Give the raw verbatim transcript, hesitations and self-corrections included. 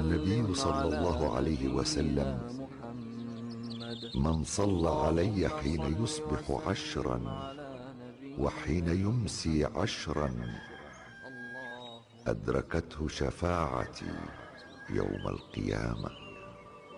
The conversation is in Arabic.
النبي صلى الله عليه وسلم: من صلى علي حين يصبح عشرا وحين يمسي عشرا أدركته شفاعتي يوم القيامة.